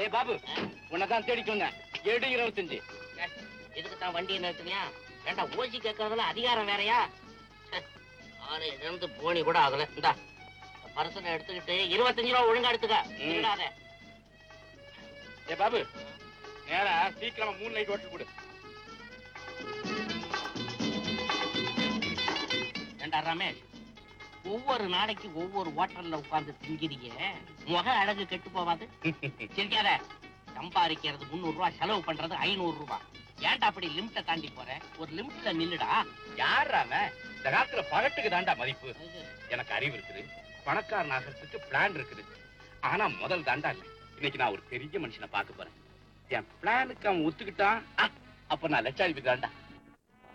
ஏய் பாபு, உன்னதான் தேடிட்டு வந்தேன். 7:25. இதுக்கு தான் வண்டியை நிறுத்தினியா? ஏண்டா ஓசி கேட்கறதுல அதிகாரம் வேறையா? ஆளு இருந்து போனி கூட ஆகல. இந்தா பர்சனை எடுத்துக்கிட்டு 25 ரூபா ஒழுங்கா எடுத்துக்க. இல்லாத ஏ பாபு, நேரா சீக்கிரமா 3 லைட் ஹோட்டல் கொடு. ஏண்டா ரமேஷ், ஒவ்வொரு நாளைக்கு ஒவ்வொரு ஹோட்டல்ல உட்கார்ந்து திங்கிறீங்க, முக அழகு கெட்டு போவாது? சிரிக்காத. சம்பாதிக்கிறது 300 ரூபாய், செலவு பண்றது 500 ரூபாய். ஏன்டா அப்படி லிமிட்ட தாண்டி போற? ஒரு லிமிட்ல நில்லுடா. யாராம இந்த காலத்துல பகட்டுக்கு தாண்டா மதிப்பு. எனக்கு அறிவு இருக்குது, பணக்காரன் ஆகிறதுக்கு பிளான் இருக்குது. ஆனா முதல் தாண்டா இல்ல. இன்னைக்கு நான் ஒரு பெரிய மனுஷனை பார்க்க போறேன். என் பிளானுக்கு அவன் ஒத்துக்கிட்டான், அப்ப நான் லட்சாதிபதி தாண்டா.